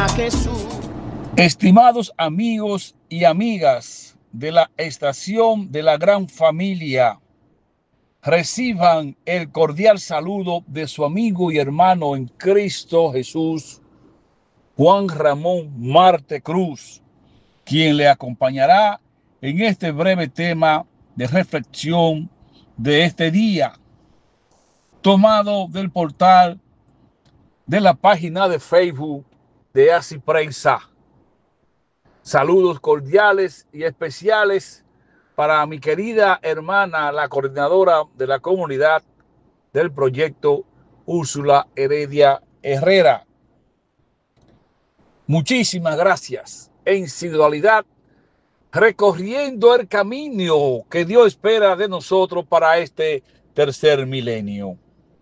Jesús. Estimados amigos y amigas de la estación de la gran familia, reciban el cordial saludo de su amigo y hermano en Cristo Jesús, Juan Ramón Marte Cruz, quien le acompañará en este breve tema de reflexión de este día, tomado del portal de la página de Facebook de Así Prensa. Saludos cordiales y especiales para mi querida hermana, la coordinadora de la comunidad del proyecto, Úrsula Heredia Herrera. Muchísimas gracias. En sinodalidad, recorriendo el camino que Dios espera de nosotros para este tercer milenio.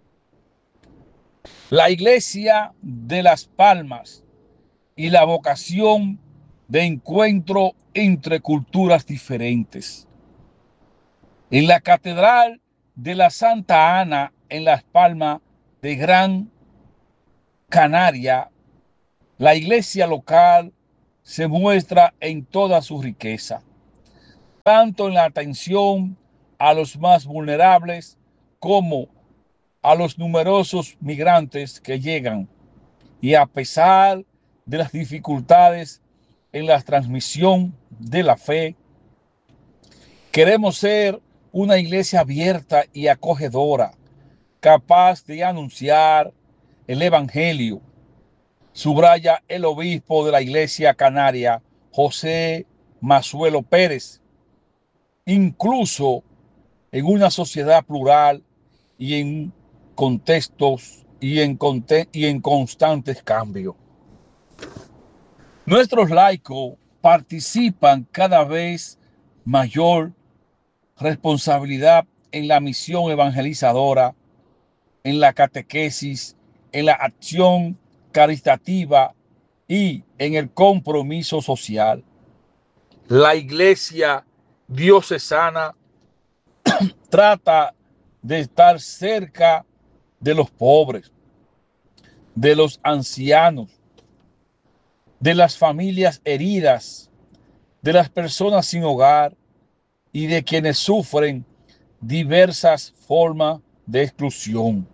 La Iglesia de Las Palmas y la vocación de encuentro entre culturas diferentes. En la Catedral de la Santa Ana en Las Palmas de Gran Canaria, la iglesia local se muestra en toda su riqueza, tanto en la atención a los más vulnerables como a los numerosos migrantes que llegan, y a pesar de las dificultades en la transmisión de la fe, queremos ser una iglesia abierta y acogedora, capaz de anunciar el evangelio, subraya el obispo de la iglesia canaria, José Masuelo Pérez, incluso en una sociedad plural y en contextos y en constantes cambios. Nuestros laicos participan cada vez mayor responsabilidad en la misión evangelizadora, en la catequesis, en la acción caritativa y en el compromiso social. La iglesia diocesana trata de estar cerca de los pobres, de los ancianos, de las familias heridas, de las personas sin hogar y de quienes sufren diversas formas de exclusión.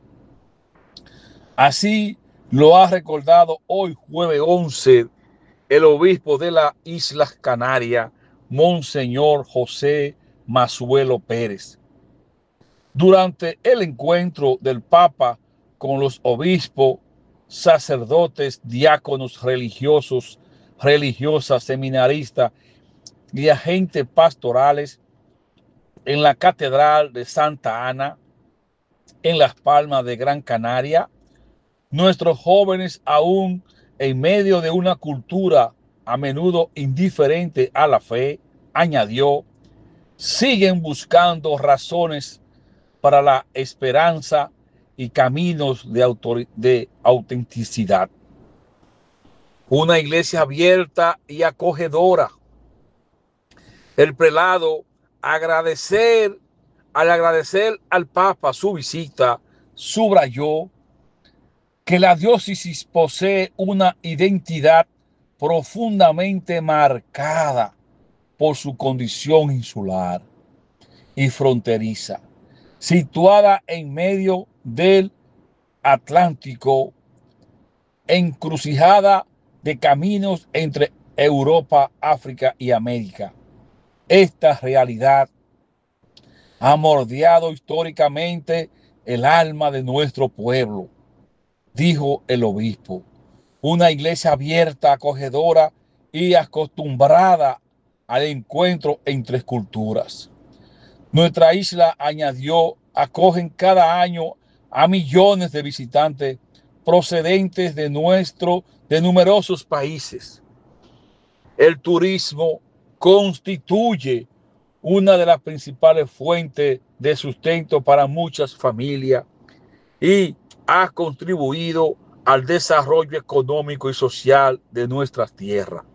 Así lo ha recordado hoy, jueves 11, el obispo de las Islas Canarias, Monseñor José Masuelo Pérez. Durante el encuentro del Papa con los obispos, sacerdotes, diáconos religiosos, religiosas, seminaristas y agentes pastorales en la Catedral de Santa Ana, en Las Palmas de Gran Canaria, nuestros jóvenes, aún en medio de una cultura a menudo indiferente a la fe, añadió, siguen buscando razones para la esperanza y caminos de autenticidad. Una iglesia abierta y acogedora. El prelado, al agradecer al Papa su visita, subrayó que la diócesis posee una identidad profundamente marcada por su condición insular y fronteriza, situada en medio del Atlántico, encrucijada de caminos entre Europa, África y América. Esta realidad ha moldeado históricamente el alma de nuestro pueblo, dijo el obispo. Una iglesia abierta, acogedora y acostumbrada al encuentro entre culturas. Nuestra isla, añadió, acogen cada año a millones de visitantes procedentes de numerosos países. El turismo constituye una de las principales fuentes de sustento para muchas familias y ha contribuido al desarrollo económico y social de nuestras tierras.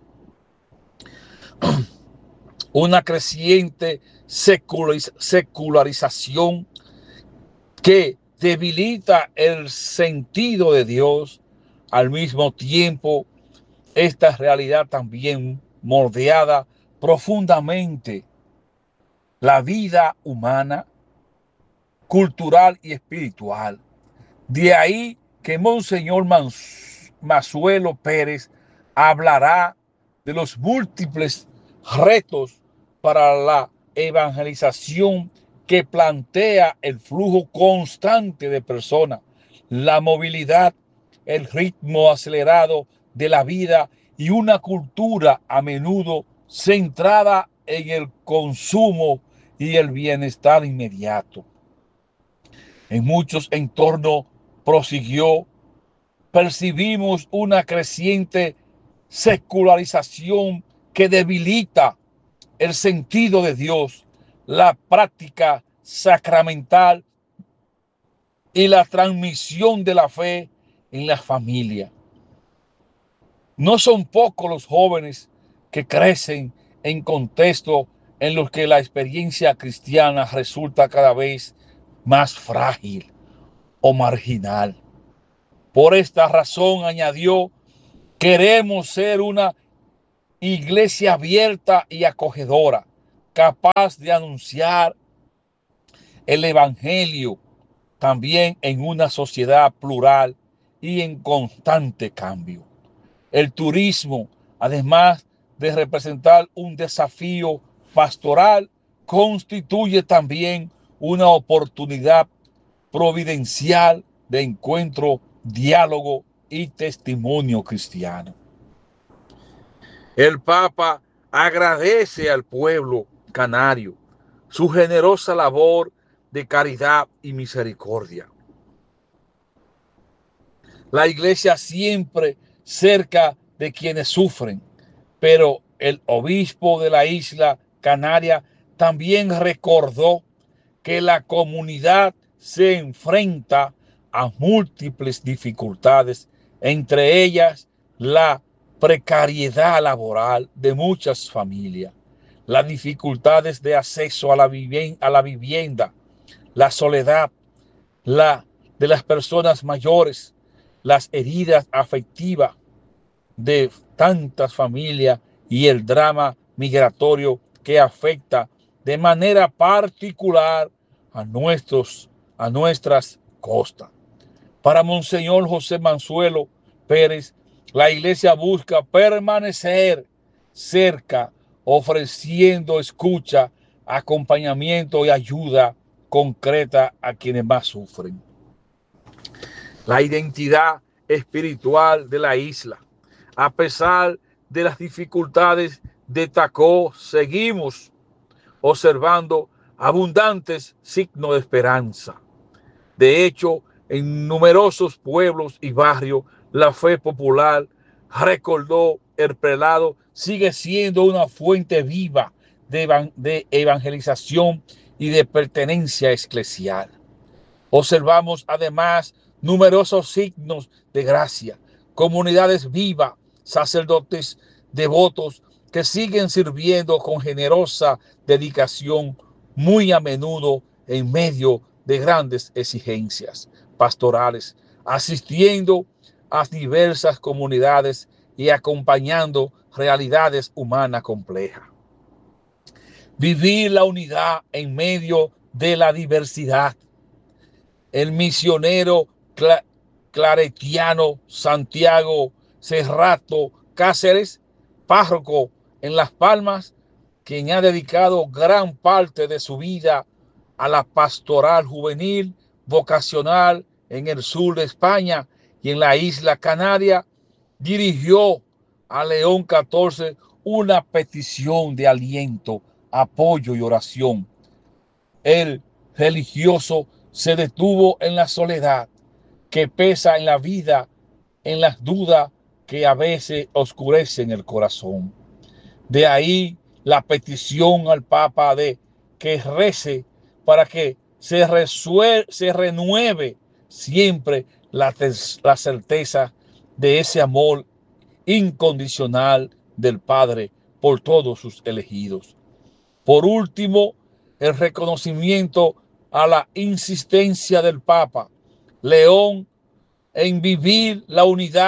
Una creciente secularización que debilita el sentido de Dios, al mismo tiempo esta realidad también moldeada profundamente la vida humana, cultural y espiritual. De ahí que Monseñor Masuelo Pérez hablará de los múltiples retos para la evangelización que plantea el flujo constante de personas, la movilidad, el ritmo acelerado de la vida y una cultura a menudo centrada en el consumo y el bienestar inmediato. En muchos entornos, prosiguió, percibimos una creciente secularización que debilita el sentido de Dios, la práctica sacramental y la transmisión de la fe en la familia. No son pocos los jóvenes que crecen en contextos en los que la experiencia cristiana resulta cada vez más frágil o marginal. Por esta razón, añadió, queremos ser una iglesia abierta y acogedora, capaz de anunciar el evangelio también en una sociedad plural y en constante cambio. El turismo, además de representar un desafío pastoral, constituye también una oportunidad providencial de encuentro, diálogo y testimonio cristiano. El Papa agradece al pueblo canario su generosa labor de caridad y misericordia. La iglesia siempre cerca de quienes sufren, pero el obispo de la isla Canaria también recordó que la comunidad se enfrenta a múltiples dificultades, entre ellas la precariedad laboral de muchas familias, las dificultades de acceso a la vivienda, la soledad de las personas mayores, las heridas afectivas de tantas familias y el drama migratorio que afecta de manera particular a nuestras costas. Para Monseñor José Mansuelo Pérez, la iglesia busca permanecer cerca, ofreciendo escucha, acompañamiento y ayuda concreta a quienes más sufren. La identidad espiritual de la isla. A pesar de las dificultades, destacó, seguimos observando abundantes signos de esperanza. De hecho, en numerosos pueblos y barrios, la fe popular, recordó el prelado, sigue siendo una fuente viva de evangelización y de pertenencia eclesial. Observamos además numerosos signos de gracia, comunidades vivas, sacerdotes devotos que siguen sirviendo con generosa dedicación, muy a menudo en medio de grandes exigencias pastorales, asistiendo a diversas comunidades y acompañando realidades humanas complejas. Vivir la unidad en medio de la diversidad. El misionero claretiano Santiago Serrato Cáceres, párroco en Las Palmas, quien ha dedicado gran parte de su vida a la pastoral juvenil vocacional en el sur de España y en la isla Canaria, dirigió a León XIV una petición de aliento, apoyo y oración. El religioso se detuvo en la soledad que pesa en la vida, en las dudas que a veces oscurecen el corazón. De ahí la petición al Papa de que rece para que se renueve siempre la certeza de ese amor incondicional del Padre por todos sus elegidos. Por último, el reconocimiento a la insistencia del Papa León en vivir la unidad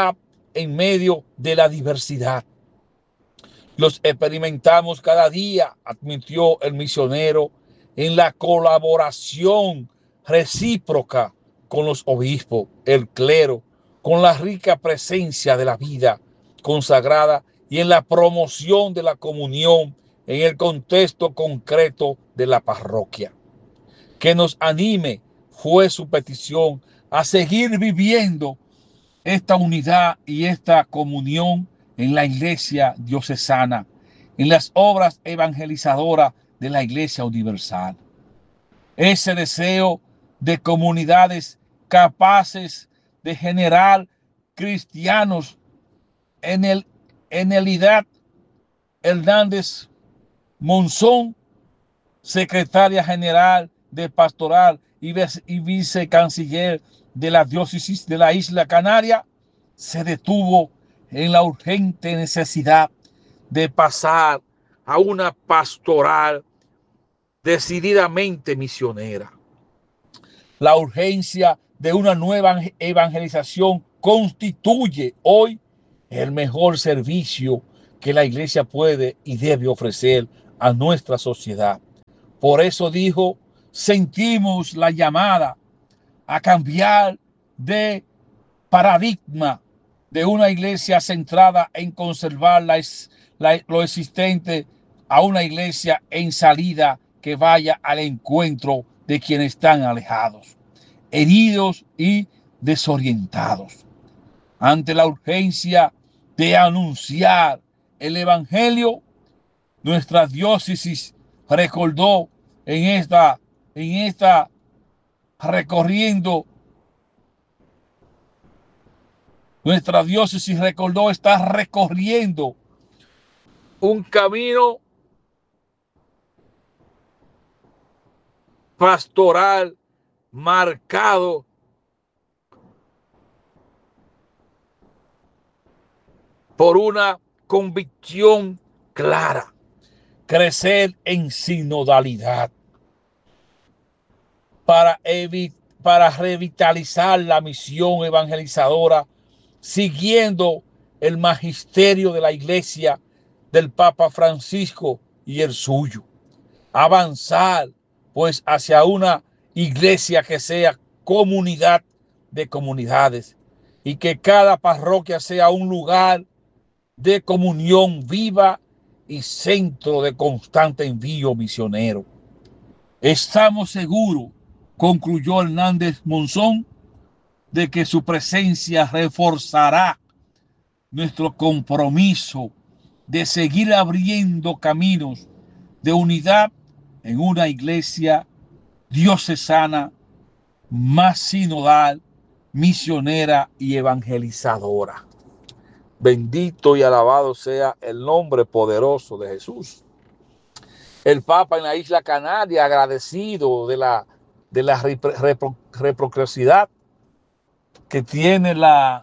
en medio de la diversidad. Los experimentamos cada día, admitió el misionero, en la colaboración recíproca con los obispos, el clero, con la rica presencia de la vida consagrada y en la promoción de la comunión en el contexto concreto de la parroquia. Que nos anime fue su petición a seguir viviendo esta unidad y esta comunión en la iglesia diocesana, en las obras evangelizadoras de la Iglesia Universal. Ese deseo de comunidades capaces de generar cristianos en el Enelidad Hernández Monzón, secretaria general de Pastoral y vicecanciller de la diócesis de la Isla Canaria, se detuvo en la urgente necesidad de pasar a una pastoral decididamente misionera. La urgencia de una nueva evangelización constituye hoy el mejor servicio que la iglesia puede y debe ofrecer a nuestra sociedad. Por eso dijo, sentimos la llamada a cambiar de paradigma de una iglesia centrada en conservar lo existente a una iglesia en salida que vaya al encuentro de quienes están alejados, heridos y desorientados. Ante la urgencia de anunciar el evangelio, nuestra diócesis recordó en esta recorriendo, nuestra diócesis recordó estar recorriendo un camino pastoral marcado por una convicción clara: crecer en sinodalidad para revitalizar la misión evangelizadora, siguiendo el magisterio de la Iglesia del Papa Francisco y el suyo. Avanzar pues hacia una iglesia que sea comunidad de comunidades y que cada parroquia sea un lugar de comunión viva y centro de constante envío misionero. Estamos seguros, concluyó Hernández Monzón, de que su presencia reforzará nuestro compromiso de seguir abriendo caminos de unidad en una iglesia diocesana más sinodal, misionera y evangelizadora. Bendito y alabado sea el nombre poderoso de Jesús. El Papa en la Isla Canaria, agradecido de la reciprocidad que tiene la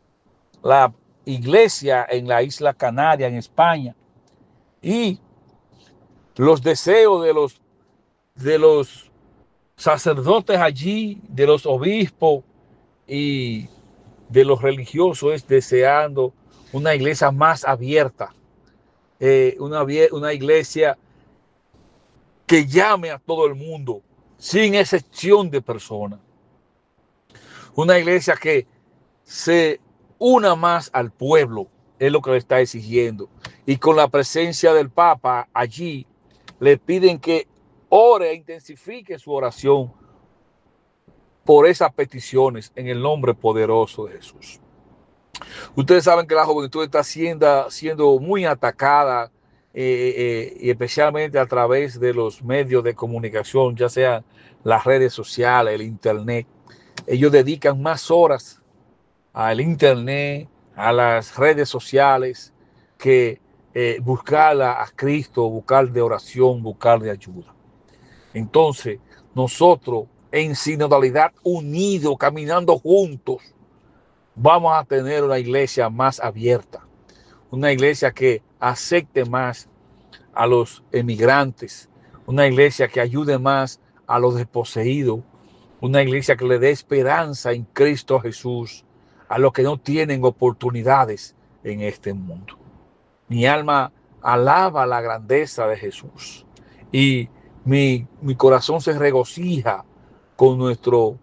iglesia en la Isla Canaria, en España, y los deseos de los sacerdotes allí, de los obispos y de los religiosos, es deseando una iglesia más abierta, una iglesia que llame a todo el mundo, sin excepción de personas. Una iglesia que se una más al pueblo, es lo que le está exigiendo. Y con la presencia del Papa allí, le piden que ore e intensifique su oración por esas peticiones en el nombre poderoso de Jesús. Ustedes saben que la juventud está siendo muy atacada, y especialmente a través de los medios de comunicación, ya sean las redes sociales, el internet. Ellos dedican más horas al internet, a las redes sociales, que buscar a Cristo, buscar de oración, buscar de ayuda. Entonces, nosotros en sinodalidad, unidos, caminando juntos, vamos a tener una iglesia más abierta, una iglesia que acepte más a los emigrantes, una iglesia que ayude más a los desposeídos, una iglesia que le dé esperanza en Cristo Jesús a los que no tienen oportunidades en este mundo. Mi alma alaba la grandeza de Jesús y mi corazón se regocija con nuestro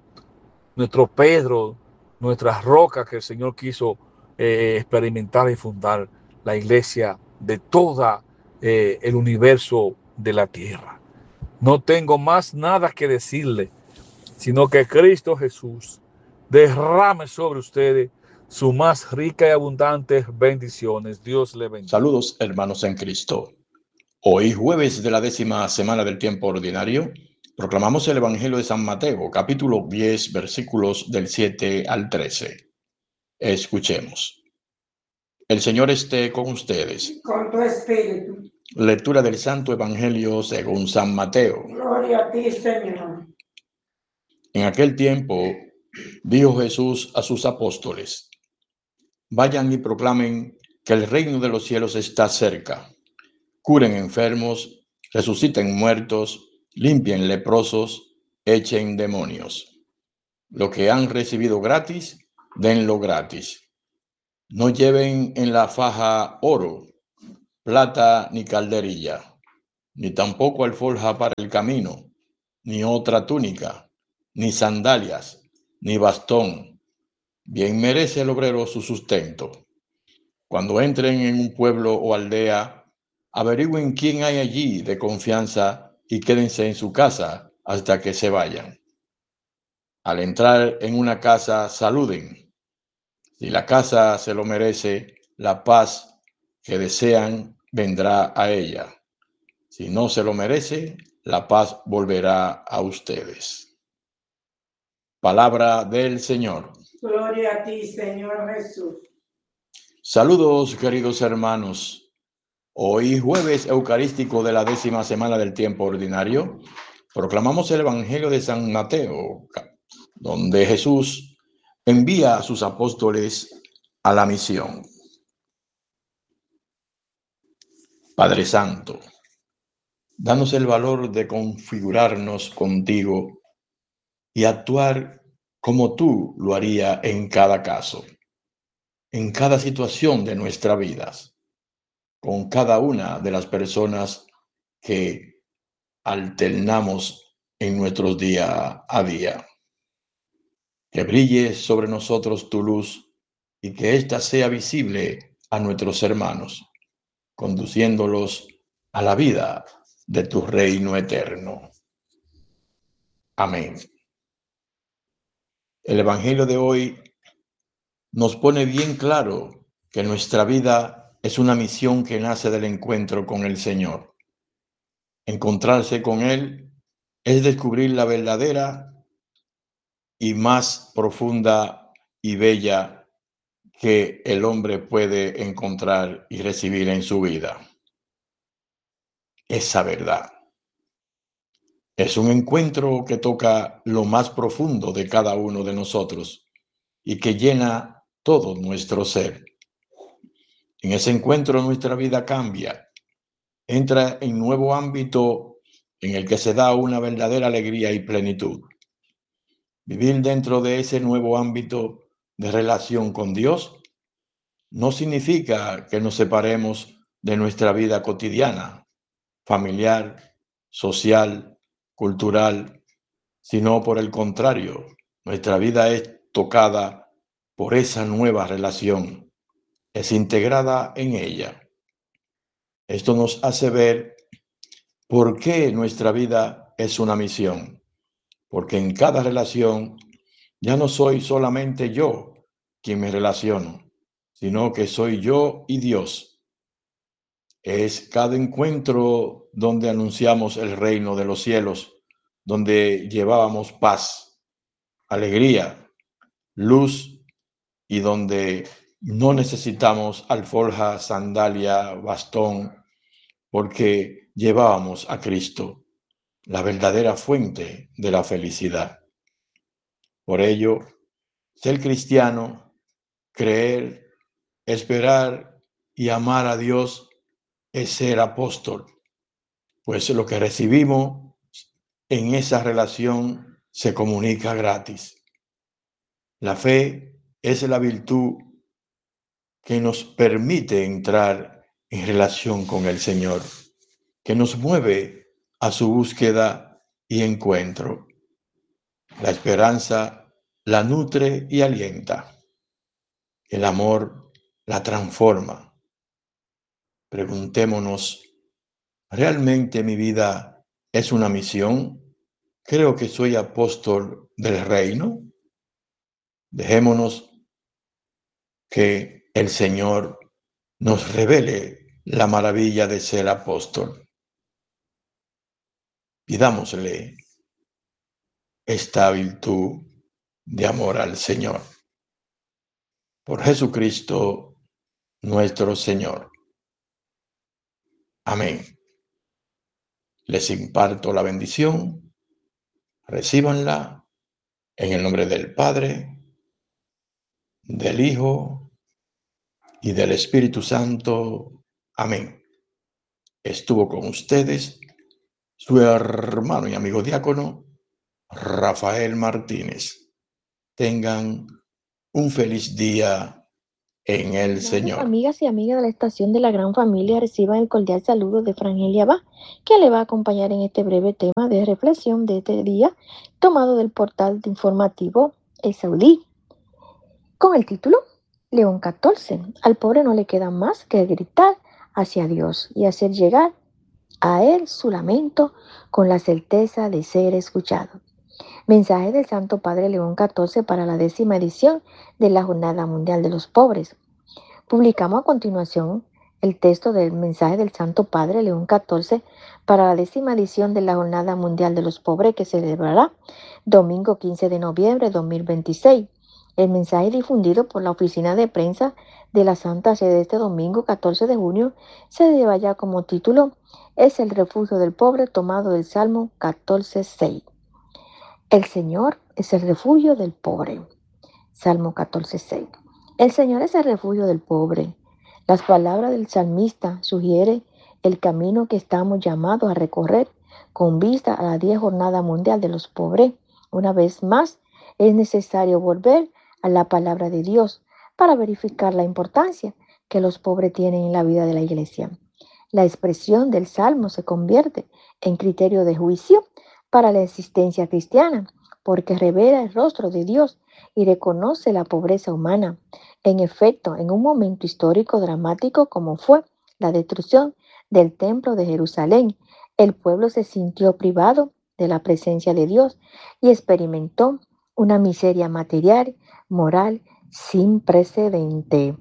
Pedro, nuestras rocas que el Señor quiso experimentar y fundar la iglesia de toda el universo de la tierra. No tengo más nada que decirle, sino que Cristo Jesús derrame sobre ustedes sus más ricas y abundantes bendiciones. Dios le bendiga. Saludos, hermanos en Cristo. Hoy, jueves de la 10ª semana del tiempo ordinario, proclamamos el Evangelio de San Mateo, capítulo 10, versículos del 7 al 13. Escuchemos. El Señor esté con ustedes. Con tu espíritu. Lectura del Santo Evangelio según San Mateo. Gloria a ti, Señor. En aquel tiempo, dijo Jesús a sus apóstoles: vayan y proclamen que el reino de los cielos está cerca. Curen enfermos, resuciten muertos, limpien leprosos, echen demonios. Lo que han recibido gratis, denlo gratis. No lleven en la faja oro, plata ni calderilla, ni tampoco alforja para el camino, ni otra túnica, ni sandalias, ni bastón. Bien merece el obrero su sustento. Cuando entren en un pueblo o aldea, averigüen quién hay allí de confianza y quédense en su casa hasta que se vayan. Al entrar en una casa, saluden. Si la casa se lo merece, la paz que desean vendrá a ella. Si no se lo merece, la paz volverá a ustedes. Palabra del Señor. Gloria a ti, Señor Jesús. Saludos, queridos hermanos. Hoy, jueves eucarístico de la 10ª semana del tiempo ordinario, proclamamos el Evangelio de San Mateo, donde Jesús envía a sus apóstoles a la misión. Padre Santo, danos el valor de configurarnos contigo y actuar como tú lo harías en cada caso, en cada situación de nuestras vidas, con cada una de las personas que alternamos en nuestros día a día. Que brille sobre nosotros tu luz y que ésta sea visible a nuestros hermanos, conduciéndolos a la vida de tu reino eterno. Amén. El Evangelio de hoy nos pone bien claro que nuestra vida es una misión que nace del encuentro con el Señor. Encontrarse con Él es descubrir la verdadera y más profunda y bella que el hombre puede encontrar y recibir en su vida. Esa verdad. Es un encuentro que toca lo más profundo de cada uno de nosotros y que llena todo nuestro ser. En ese encuentro nuestra vida cambia, entra en nuevo ámbito en el que se da una verdadera alegría y plenitud. Vivir dentro de ese nuevo ámbito de relación con Dios no significa que nos separemos de nuestra vida cotidiana, familiar, social, cultural, sino por el contrario, nuestra vida es tocada por esa nueva relación, es integrada en ella. Esto nos hace ver por qué nuestra vida es una misión, porque en cada relación ya no soy solamente yo quien me relaciono, sino que soy yo y Dios. Es cada encuentro donde anunciamos el reino de los cielos, donde llevábamos paz, alegría, luz y donde no necesitamos alforja, sandalia, bastón, porque llevábamos a Cristo, la verdadera fuente de la felicidad. Por ello, ser cristiano, creer, esperar y amar a Dios es ser apóstol, pues lo que recibimos en esa relación se comunica gratis. La fe es la virtud que nos permite entrar en relación con el Señor, que nos mueve a su búsqueda y encuentro. La esperanza la nutre y alienta. El amor la transforma. Preguntémonos, ¿realmente mi vida es una misión? ¿Creo que soy apóstol del reino? Dejémonos que el Señor nos revele la maravilla de ser apóstol. Pidámosle esta virtud de amor al Señor. Por Jesucristo nuestro Señor. Amén. Les imparto la bendición. Recíbanla en el nombre del Padre, del Hijo y del Espíritu Santo. Amén. Estuvo con ustedes su hermano y amigo diácono, Rafael Martínez. Tengan un feliz día en el Señor. Amigas y amigas de la estación de la Gran Familia, reciban el cordial saludo de Frangelia Abad, que le va a acompañar en este breve tema de reflexión de este día, tomado del portal informativo El Saudí, con el título León XIV. Al pobre no le queda más que gritar hacia Dios y hacer llegar a él su lamento con la certeza de ser escuchado. Mensaje del Santo Padre León XIV para la 10ª edición de la Jornada Mundial de los Pobres. Publicamos a continuación el texto del mensaje del Santo Padre León XIV para la 10ª edición de la Jornada Mundial de los Pobres, que se celebrará domingo 15 de noviembre de 2026. El mensaje difundido por la oficina de prensa de la Santa Sede este domingo 14 de junio se lleva ya como título Es el refugio del pobre, tomado del Salmo 14:6. El Señor es el refugio del pobre. Salmo 14:6. El Señor es el refugio del pobre. Las palabras del salmista sugieren el camino que estamos llamados a recorrer con vista a la 10 Jornada Mundial de los Pobres. Una vez más, es necesario volver a la palabra de Dios para verificar la importancia que los pobres tienen en la vida de la iglesia. La expresión del Salmo se convierte en criterio de juicio para la existencia cristiana, porque revela el rostro de Dios y reconoce la pobreza humana. En efecto, en un momento histórico dramático como fue la destrucción del Templo de Jerusalén, el pueblo se sintió privado de la presencia de Dios y experimentó una miseria material, moral, sin precedente.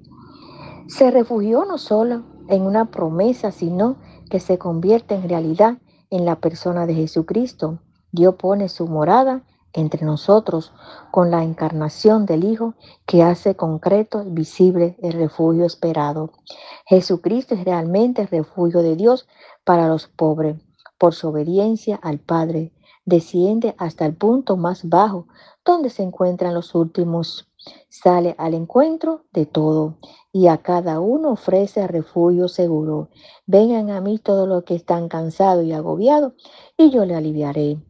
Se refugió no solo en una promesa, sino que se convierte en realidad en la persona de Jesucristo. Dios pone su morada entre nosotros con la encarnación del Hijo que hace concreto y visible el refugio esperado. Jesucristo es realmente el refugio de Dios para los pobres. Por su obediencia al Padre, desciende hasta el punto más bajo donde se encuentran los últimos. Sale al encuentro de todo y a cada uno ofrece refugio seguro. Vengan a mí todos los que están cansados y agobiados y yo le aliviaré.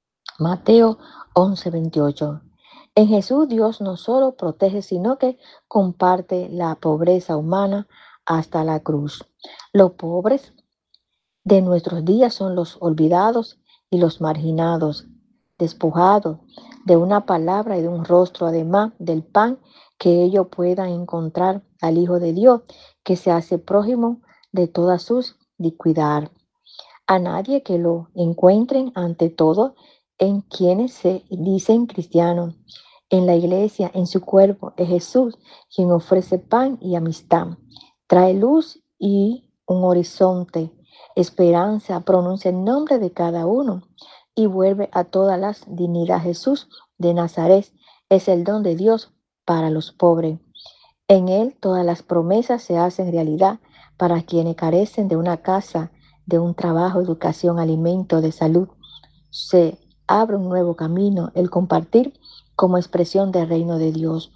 Mateo 11:28. En Jesús Dios no solo protege, sino que comparte la pobreza humana hasta la cruz. Los pobres de nuestros días son los olvidados y los marginados, despojados de una palabra y de un rostro, además del pan que ellos puedan encontrar al Hijo de Dios, que se hace prójimo de todas sus descuidar. A nadie que lo encuentren ante todo en quienes se dicen cristianos. En la iglesia, en su cuerpo, es Jesús quien ofrece pan y amistad. Trae luz y un horizonte, esperanza, pronuncia el nombre de cada uno y vuelve a todas las dignidades. Jesús de Nazaret es el don de Dios para los pobres. En él todas las promesas se hacen realidad para quienes carecen de una casa, de un trabajo, educación, alimento, de salud. Se abre un nuevo camino, el compartir como expresión del reino de Dios.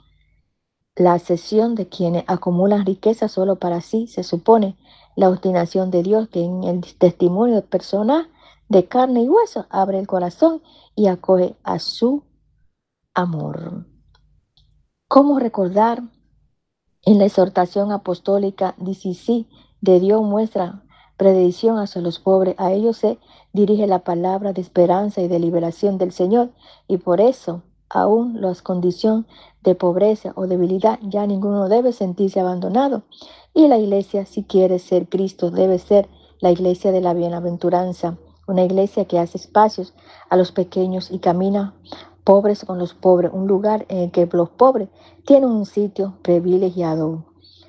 La asesión de quienes acumulan riqueza solo para sí, se supone la obstinación de Dios, que en el testimonio personal de carne y hueso abre el corazón y acoge a su amor. ¿Cómo recordar? En la exhortación apostólica dice sí, de Dios muestra predilección hacia los pobres. A ellos se dirige la palabra de esperanza y de liberación del Señor. Y por eso, aún las condiciones de pobreza o debilidad, ya ninguno debe sentirse abandonado. Y la iglesia, si quiere ser Cristo, debe ser la iglesia de la bienaventuranza. Una iglesia que hace espacios a los pequeños y camina pobres con los pobres. Un lugar en el que los pobres tienen un sitio privilegiado.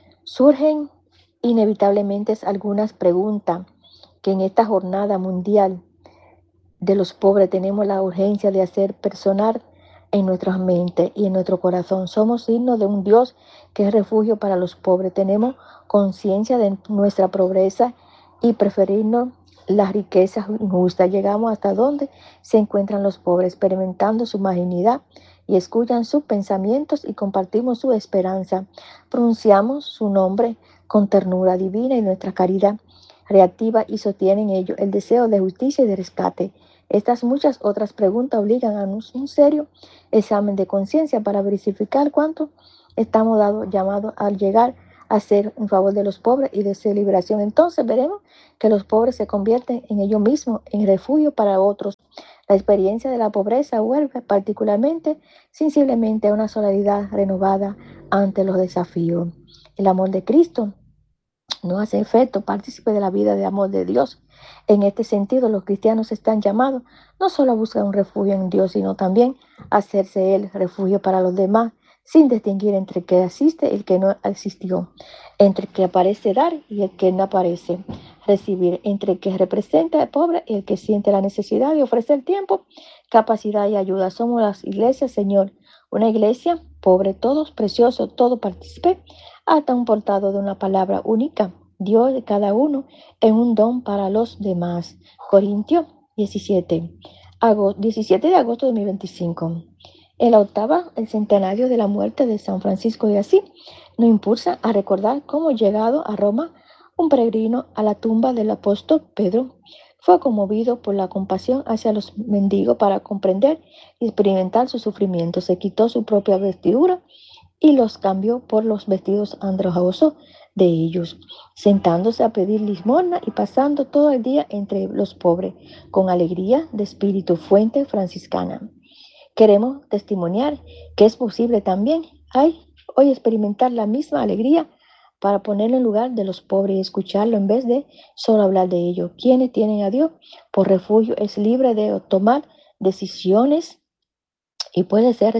Surgen inevitablemente algunas preguntas que en esta jornada mundial de los pobres tenemos la urgencia de hacer personal en nuestras mentes y en nuestro corazón. Somos signos de un Dios que es refugio para los pobres. Tenemos conciencia de nuestra pobreza y preferirnos las riquezas injustas. Llegamos hasta donde se encuentran los pobres, experimentando su marginalidad y escuchan sus pensamientos y compartimos su esperanza. Pronunciamos su nombre con ternura divina y nuestra caridad reactiva y sostiene en ello el deseo de justicia y de rescate. Estas muchas otras preguntas obligan a un serio examen de conciencia para verificar cuánto estamos llamados a llegar a ser en favor de los pobres y de su liberación. Entonces veremos que los pobres se convierten en ellos mismos en refugio para otros. La experiencia de la pobreza vuelve particularmente sensiblemente a una solidaridad renovada ante los desafíos. El amor de Cristo no hace efecto, partícipe de la vida de amor de Dios. En este sentido, los cristianos están llamados no solo a buscar un refugio en Dios, sino también a hacerse Él refugio para los demás, sin distinguir entre el que asiste y el que no asistió, entre el que aparece dar y el que no aparece recibir, entre el que representa al pobre y el que siente la necesidad de ofrecer tiempo, capacidad y ayuda. Somos las iglesias, Señor, una iglesia pobre, todos preciosos, todo partícipe, hasta un portado de una palabra única, Dios de cada uno en un don para los demás. Corintios 17, 17 de agosto de 2025. En la octava, el centenario de la muerte de San Francisco de Asís nos impulsa a recordar cómo llegado a Roma, un peregrino a la tumba del apóstol Pedro fue conmovido por la compasión hacia los mendigos para comprender y experimentar su sufrimiento. Se quitó su propia vestidura y los cambió por los vestidos andrajosos de ellos, sentándose a pedir limosna y pasando todo el día entre los pobres, con alegría de espíritu, fuente franciscana. Queremos testimoniar que es posible también hoy experimentar la misma alegría para ponerlo en lugar de los pobres y escucharlo en vez de solo hablar de ello. Quienes tienen a Dios por refugio es libre de tomar decisiones y puede ser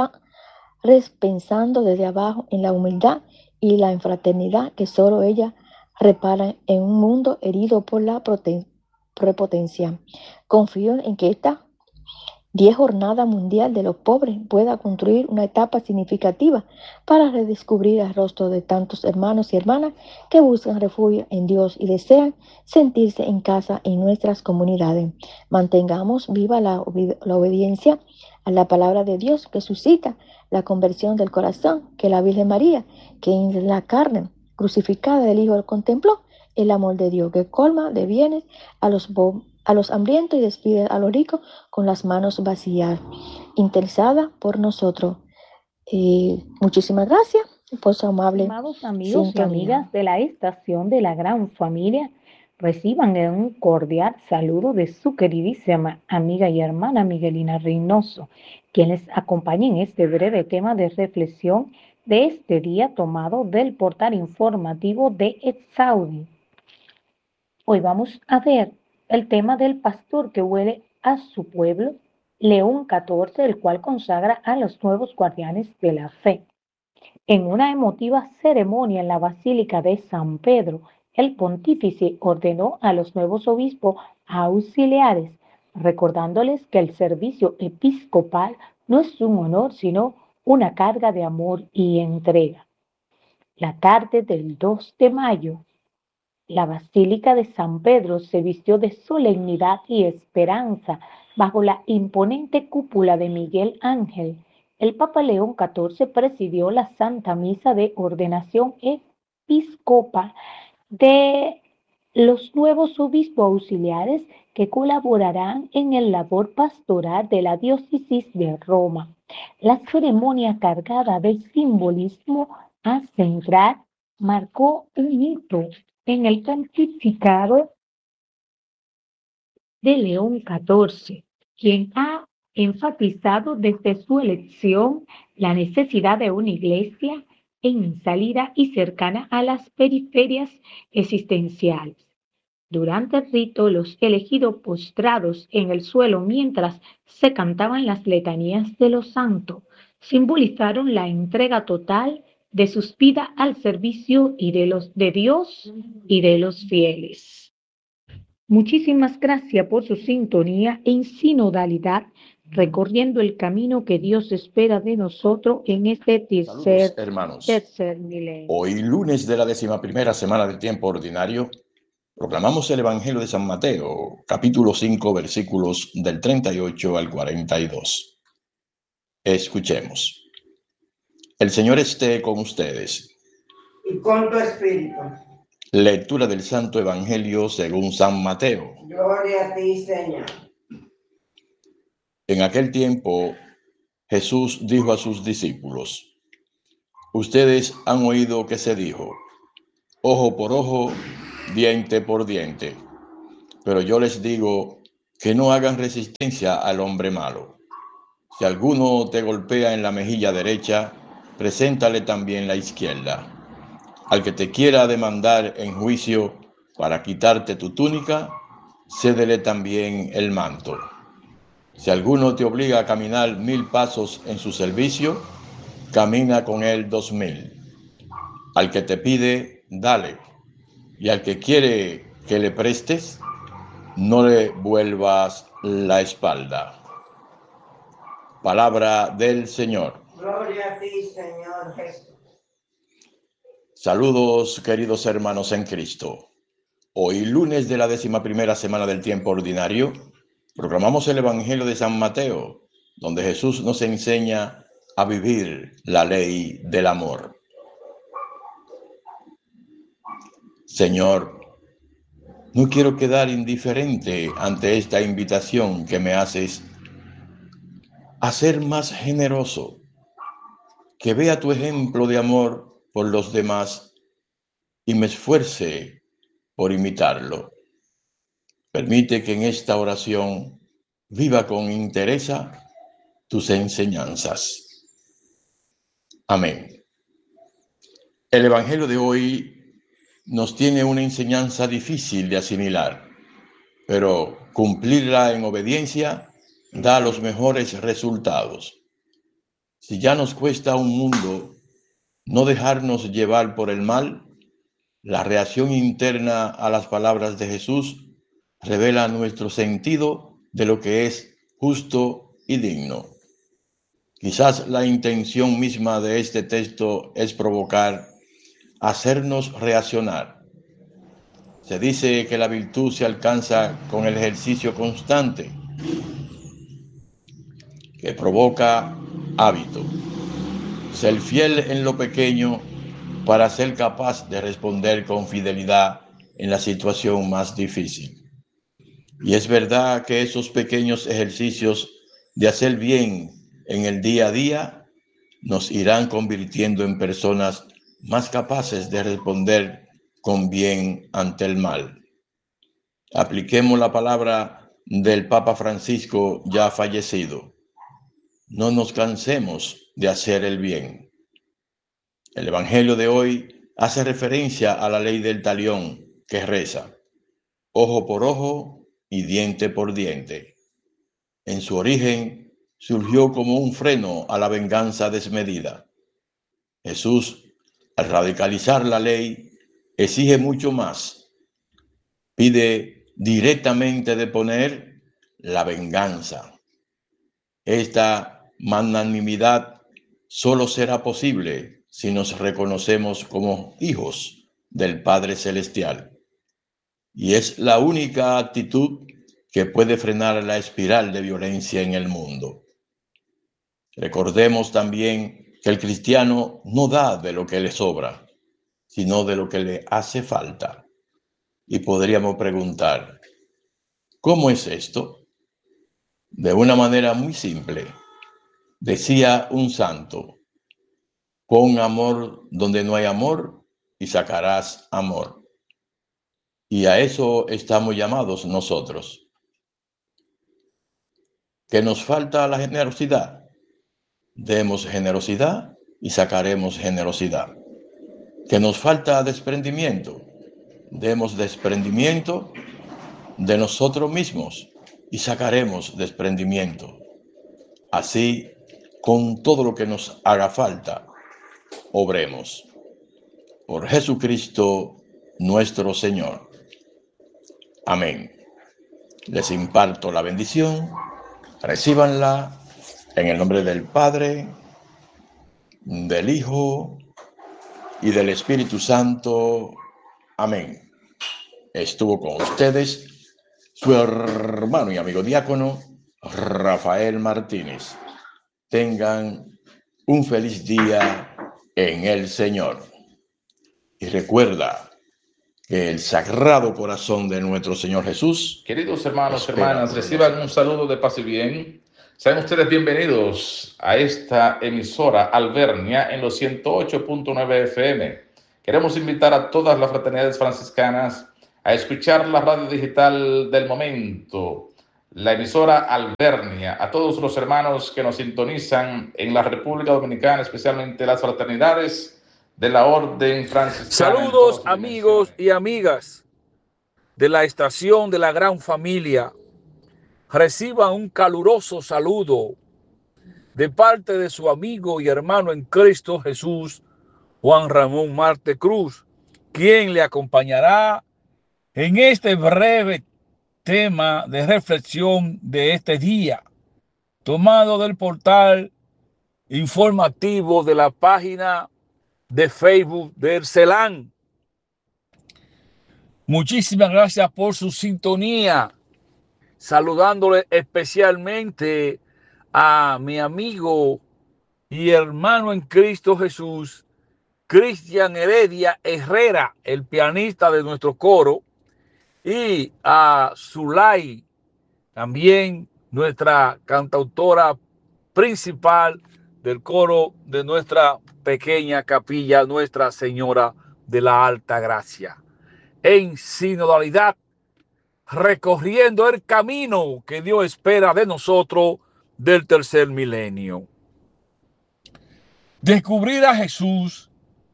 pensando desde abajo en la humildad y la fraternidad que solo ella repara en un mundo herido por la prepotencia. Confío en que esta 10 Jornada Mundial de los Pobres pueda construir una etapa significativa para redescubrir el rostro de tantos hermanos y hermanas que buscan refugio en Dios y desean sentirse en casa en nuestras comunidades. Mantengamos viva la obediencia a la palabra de Dios que suscita la conversión del corazón, que la Virgen María, que en la carne crucificada del Hijo contempló el amor de Dios, que colma de bienes a los hambrientos y despide a los ricos con las manos vacías. Interesada por nosotros. Muchísimas gracias por su amable Estimados amigos y sintonía. amigas de la estación de la Gran Familia, reciban un cordial saludo de su queridísima amiga y hermana Miguelina Reynoso, quien les acompaña en este breve tema de reflexión de este día tomado del portal informativo de Exaudi. Hoy vamos a ver el tema del pastor que huele a su pueblo, León XIV, el cual consagra a los nuevos guardianes de la fe. En una emotiva ceremonia en la Basílica de San Pedro, el pontífice ordenó a los nuevos obispos auxiliares, recordándoles que el servicio episcopal no es un honor, sino una carga de amor y entrega. La tarde del 2 de mayo, la Basílica de San Pedro se vistió de solemnidad y esperanza bajo la imponente cúpula de Miguel Ángel. El Papa León XIV presidió la Santa Misa de ordenación episcopal de los nuevos obispos auxiliares que colaborarán en el labor pastoral de la diócesis de Roma. La ceremonia cargada de simbolismo central marcó un hito en el pontificado de León XIV, quien ha enfatizado desde su elección la necesidad de una iglesia en salida y cercana a las periferias existenciales. Durante el rito, los elegidos postrados en el suelo mientras se cantaban las letanías de los santos simbolizaron la entrega total de sus vidas al servicio de Dios y de los fieles. Muchísimas gracias por su sintonía en sinodalidad, recorriendo el camino que Dios espera de nosotros en este Saludos, hermanos. tercer milenio. Hoy, lunes de la 11ª semana del tiempo ordinario, proclamamos el Evangelio de San Mateo, capítulo 5, versículos del 38 al 42. Escuchemos. El Señor esté con ustedes. Y con tu espíritu. Lectura del Santo Evangelio según San Mateo. Gloria a ti, Señor. En aquel tiempo, Jesús dijo a sus discípulos: Ustedes han oído que se dijo, ojo por ojo, diente por diente. Pero yo les digo que no hagan resistencia al hombre malo. Si alguno te golpea en la mejilla derecha, preséntale también la izquierda. Al que te quiera demandar en juicio para quitarte tu túnica, cédele también el manto. Si alguno te obliga a caminar 1000 pasos en su servicio, camina con él 2000. Al que te pide, dale. Y al que quiere que le prestes, no le vuelvas la espalda. Palabra del Señor. Gloria a ti, Señor Jesús. Saludos, queridos hermanos en Cristo. Hoy, lunes de la 11ª semana del tiempo ordinario, proclamamos el Evangelio de San Mateo, donde Jesús nos enseña a vivir la ley del amor. Señor, no quiero quedar indiferente ante esta invitación que me haces a ser más generoso, que vea tu ejemplo de amor por los demás y me esfuerce por imitarlo. Permite que en esta oración viva con interés tus enseñanzas. Amén. El Evangelio de hoy nos tiene una enseñanza difícil de asimilar, pero cumplirla en obediencia da los mejores resultados. Si ya nos cuesta un mundo no dejarnos llevar por el mal, la reacción interna a las palabras de Jesús revela nuestro sentido de lo que es justo y digno. Quizás la intención misma de este texto es provocar, hacernos reaccionar. Se dice que la virtud se alcanza con el ejercicio constante, que provoca hábito. Ser fiel en lo pequeño para ser capaz de responder con fidelidad en la situación más difícil. Y es verdad que esos pequeños ejercicios de hacer bien en el día a día nos irán convirtiendo en personas más capaces de responder con bien ante el mal. Apliquemos la palabra del Papa Francisco ya fallecido. No nos cansemos de hacer el bien. El Evangelio de hoy hace referencia a la ley del talión que reza: ojo por ojo y diente por diente. En su origen surgió como un freno a la venganza desmedida. Jesús, al radicalizar la ley, exige mucho más. Pide directamente deponer la venganza. Esta magnanimidad solo será posible si nos reconocemos como hijos del Padre Celestial. Y es la única actitud que puede frenar la espiral de violencia en el mundo. Recordemos también que el cristiano no da de lo que le sobra, sino de lo que le hace falta. Y podríamos preguntar, ¿cómo es esto? De una manera muy simple. Decía un santo, pon amor donde no hay amor y sacarás amor. Y a eso estamos llamados nosotros. ¿Que nos falta la generosidad? Demos generosidad y sacaremos generosidad. ¿Que nos falta desprendimiento? Demos desprendimiento de nosotros mismos y sacaremos desprendimiento. Así, con todo lo que nos haga falta, obremos. Por Jesucristo nuestro Señor. Amén. Les imparto la bendición. Recíbanla en el nombre del Padre, del Hijo y del Espíritu Santo. Amén. Estuvo con ustedes su hermano y amigo diácono Rafael Martínez. Tengan un feliz día en el Señor. Y recuerda que el Sagrado Corazón de nuestro Señor Jesús. Queridos hermanos, hermanas, reciban un saludo de paz y bien. Sean ustedes bienvenidos a esta emisora Alvernia en los 108.9 FM. Queremos invitar a todas las fraternidades franciscanas a escuchar la radio digital del momento, la emisora Alvernia, a todos los hermanos que nos sintonizan en la República Dominicana, especialmente las fraternidades de la Orden Franciscana. Saludos amigos y amigas de la estación de la Gran Familia. Reciban un caluroso saludo de parte de su amigo y hermano en Cristo Jesús, Juan Ramón Marte Cruz, quien le acompañará en este breve tema de reflexión de este día, tomado del portal informativo de la página de Facebook del CELAN. Muchísimas gracias por su sintonía, saludándole especialmente a mi amigo y hermano en Cristo Jesús, Cristian Heredia Herrera, el pianista de nuestro coro, y a Zulay, también nuestra cantautora principal del coro de nuestra pequeña capilla, Nuestra Señora de la Alta Gracia, en sinodalidad, recorriendo el camino que Dios espera de nosotros del tercer milenio. Descubrir a Jesús,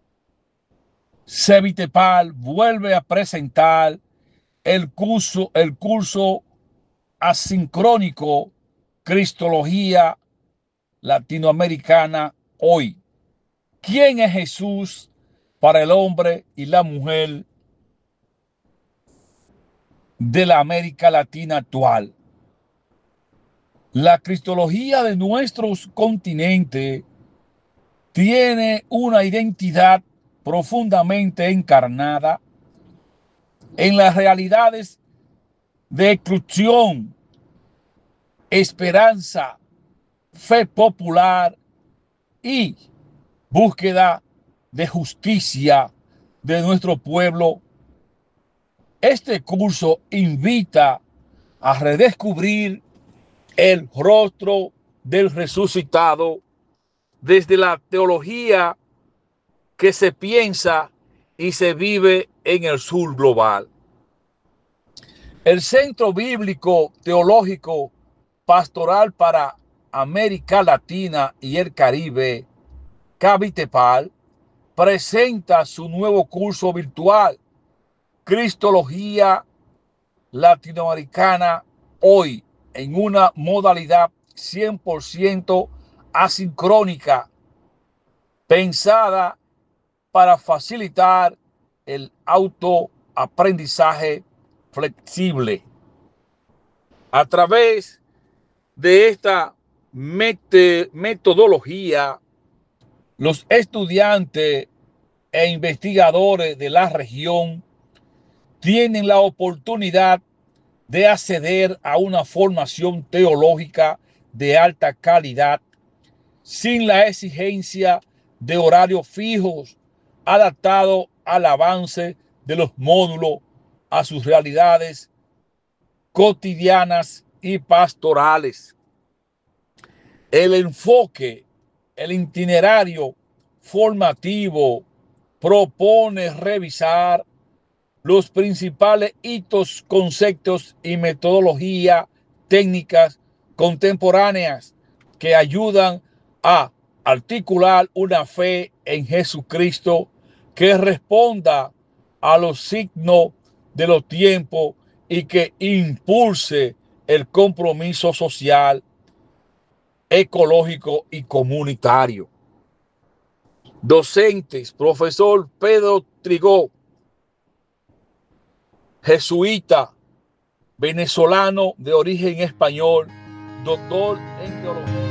Cevitepal vuelve a presentar el curso asincrónico Cristología Latinoamericana hoy. ¿Quién es Jesús para el hombre y la mujer de la América Latina actual? La cristología de nuestros continentes tiene una identidad profundamente encarnada en las realidades de exclusión, esperanza, fe popular y búsqueda de justicia de nuestro pueblo. Este curso invita a redescubrir el rostro del resucitado desde la teología que se piensa y se vive en el sur global. El Centro Bíblico Teológico Pastoral para América Latina y el Caribe, Cevitepal, presenta su nuevo curso virtual, Cristología Latinoamericana hoy, en una modalidad 100% asincrónica, pensada para facilitar el autoaprendizaje flexible. A través de esta metodología, los estudiantes e investigadores de la región tienen la oportunidad de acceder a una formación teológica de alta calidad sin la exigencia de horarios fijos, adaptado al avance de los módulos a sus realidades cotidianas y pastorales. El enfoque, el itinerario formativo propone revisar los principales hitos, conceptos y metodologías técnicas contemporáneas que ayudan a articular una fe en Jesucristo que responda a los signos de los tiempos y que impulse el compromiso social, ecológico y comunitario. Docentes: profesor Pedro Trigó, jesuita, venezolano de origen español, doctor en teología.